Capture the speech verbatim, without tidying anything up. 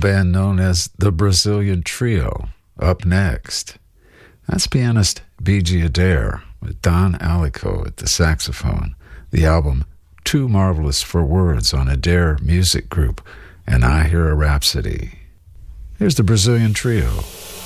band known as the Brazilian Trio. Up next, that's pianist B G Adair with Don Alico at the saxophone. The album Too Marvelous for Words on Adair Music Group and I Hear a Rhapsody. Here's the Brazilian Trio.